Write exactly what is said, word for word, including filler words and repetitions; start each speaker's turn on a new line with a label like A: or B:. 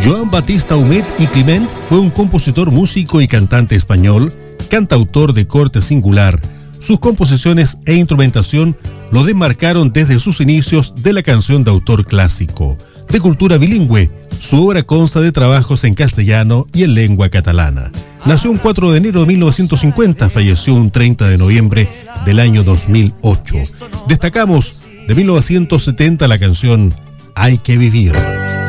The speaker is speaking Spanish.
A: Joan Batista Humet y Climent fue un compositor, músico y cantante español, cantautor de corte singular. Sus composiciones e instrumentación lo demarcaron desde sus inicios de la canción de autor clásico. De cultura bilingüe, su obra consta de trabajos en castellano y en lengua catalana. Nació un cuatro de enero de mil novecientos cincuenta, falleció un treinta de noviembre del año dos mil ocho. Destacamos de mil novecientos setenta la canción Hay que vivir.